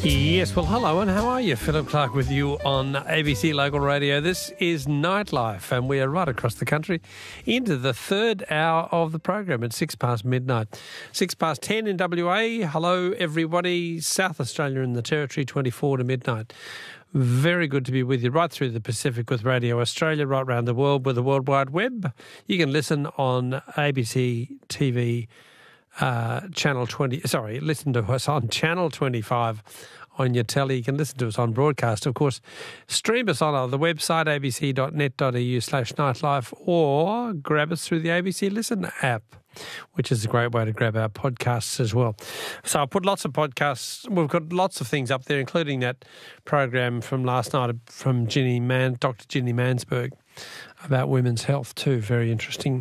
Yes, well, hello and how are you? Philip Clark with you on ABC Local Radio. This is Nightlife and we are right across the country into the third hour of the program at 6 past midnight. 6 past 10 in WA. Hello, everybody. South Australia and the Territory, 24 to midnight. Very good to be with you right through the Pacific with Radio Australia, right around the world with the World Wide Web. You can listen on ABC TV Channel 20, listen to us on Channel 25 on your telly. You can listen to us on broadcast. Of course, stream us on the website abc.net.au/nightlife or grab us through the ABC Listen app, which is a great way to grab our podcasts as well. So I'll put lots of podcasts. We've got lots of things up there, including that program from last night from Dr. Ginny Mansberg about women's health too. Very interesting.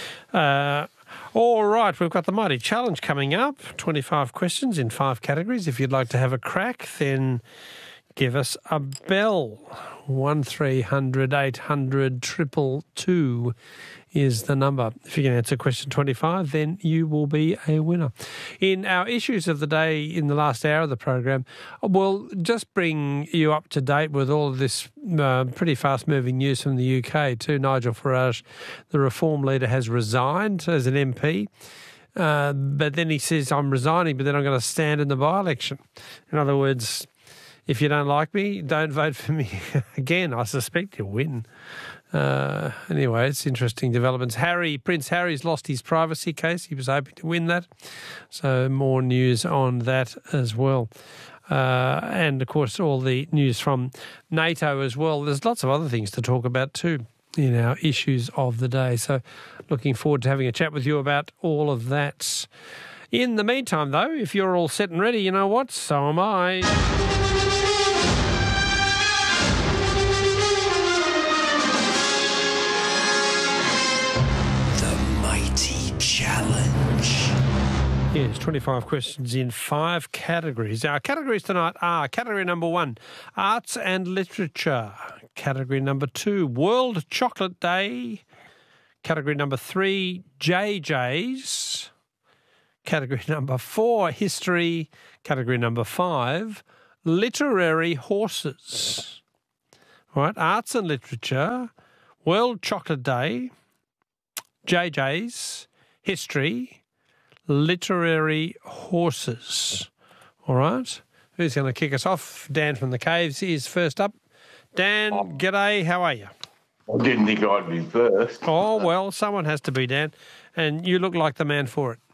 All right, we've got the Mighty Challenge coming up. 25 questions in 5 categories. If you'd like to have a crack, then give us a bell. 1300 800 222 is the number. If you can answer question 25, then you will be a winner. In our issues of the day in the last hour of the program, we'll just bring you up to date with all of this pretty fast-moving news from the UK too. Nigel Farage, the Reform leader, has resigned as an MP. But then he says, I'm resigning, but then I'm going to stand in the by-election. In other words, if you don't like me, don't vote for me again. I suspect you'll win. Anyway, it's interesting developments. Prince Harry's lost his privacy case. He was hoping to win that. So more news on that as well. And, of course, all the news from NATO as well. There's lots of other things to talk about too in our issues of the day. So looking forward to having a chat with you about all of that. In the meantime, though, if you're all set and ready, you know what? So am I. Challenge. Yes, 25 questions in 5 categories. Our categories tonight are category number 1, arts and literature. Category number 2, World Chocolate Day. Category number 3, JJ's. Category number 4, history. Category number 5, literary horses. All right, arts and literature, World Chocolate Day, JJ's, history, literary horses. All right. Who's going to kick us off? Dan from the Caves is first up. Dan, g'day. How are you? I didn't think I'd be first. Oh, well, someone has to be, Dan. And you look like the man for it.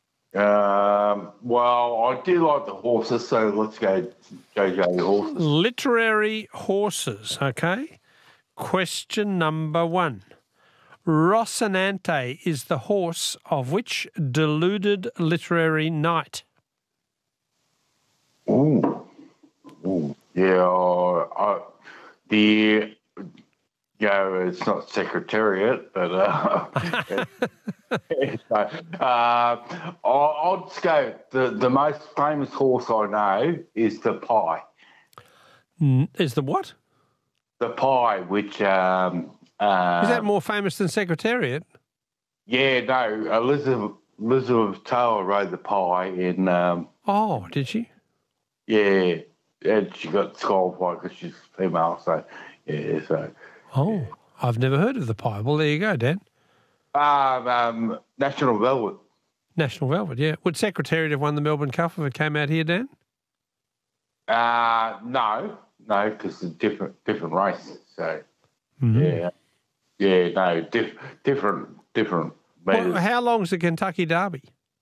Well, I do like the horses, so let's go JJ horses. Literary horses, okay. Question number 1. Rocinante is the horse of which deluded literary knight? Yeah, it's not Secretariat, but I'll just go. The most famous horse I know is the Pie. Is the what? The Pie, which is that more famous than Secretariat? Yeah, no. Elizabeth Taylor rode the Pie in. Oh, did she? Yeah, and she got disqualified because she's female. So yeah, so. Oh, I've never heard of the Pie. Well, there you go, Dan. National Velvet. National Velvet, yeah. Would Secretariat have won the Melbourne Cup if it came out here, Dan? No, because it's different races. So yeah, no, different. Well, how long's the Kentucky Derby?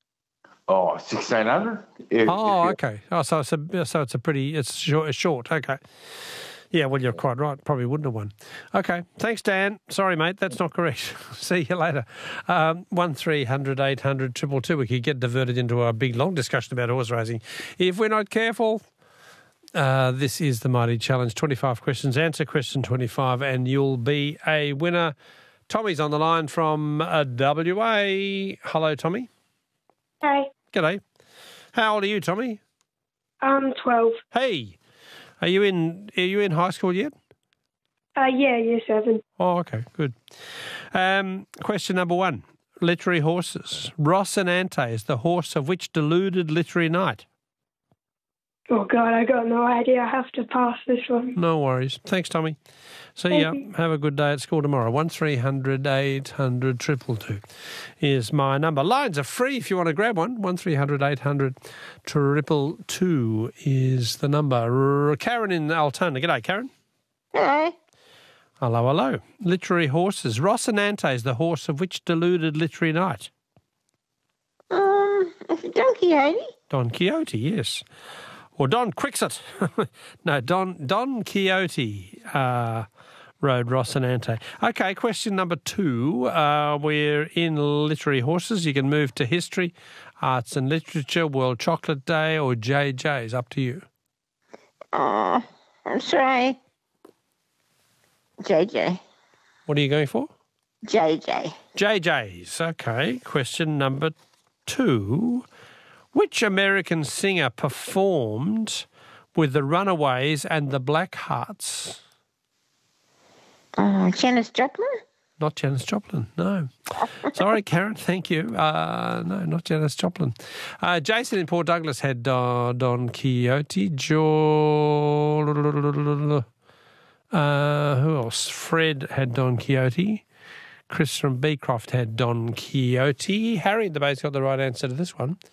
1600. Okay. So it's short. Okay. Yeah, well, you're quite right. Probably wouldn't have won. Okay. Thanks, Dan. Sorry, mate. That's not correct. See you later. 1300 800 222. We could get diverted into a big, long discussion about horse racing. If we're not careful, this is the Mighty Challenge. 25 questions. Answer question 25 and you'll be a winner. Tommy's on the line from WA. Hello, Tommy. Hey. G'day. How old are you, Tommy? 12. Hey. Are you in high school yet? Yeah, year 7. Oh, okay, good. Question number 1. Literary horses. Rocinante is the horse of which deluded literary knight? Oh, God, I got no idea. I have to pass this one. No worries. Thanks, Tommy. See ya. Have a good day at school tomorrow. 1300 800 222 is my number. Lines are free if you want to grab one. 1300 800 222 is the number. Karen in Altona. G'day, Karen. Hello. Hello, hello. Literary horses. Rocinante is the horse of which deluded literary knight? Is it Don Quixote? Don Quixote, yes. Or Don Quixote. No, Don Quixote rode Rocinante. Okay, question number 2. We're in literary horses. You can move to history, arts and literature, World Chocolate Day, or JJ's. Up to you. I'm sorry. JJ. What are you going for? JJ. JJ's. Okay, question number 2. Which American singer performed with the Runaways and the Blackhearts? Janis Joplin? Not Janis Joplin, no. Sorry, Karen, thank you. No, not Janis Joplin. Jason in Port Douglas had Don Quixote. Who else? Fred had Don Quixote. Chris from Beecroft had Don Quixote. Harry in the Bay's got the right answer to this one.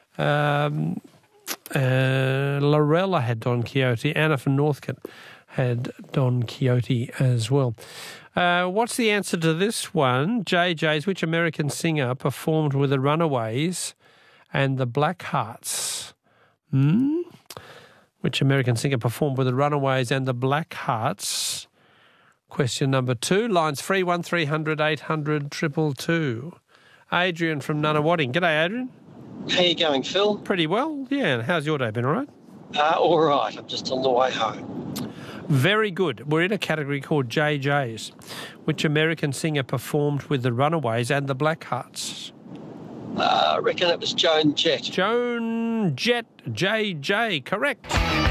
Lorella had Don Quixote. Anna from Northcote had Don Quixote as well. What's the answer to this one? JJ's, which American singer performed with the Runaways and the Blackhearts? Which American singer performed with the Runaways and the Blackhearts? Question number 2. Lines free, 1300 800 222. Adrian from Nunawading. G'day, Adrian. How you going, Phil? Pretty well, yeah. How's your day been, all right? All right. I'm just on the way home. Very good. We're in a category called JJ's. Which American singer performed with the Runaways and the Blackhearts? I reckon it was Joan Jett. Joan Jett, JJ, correct.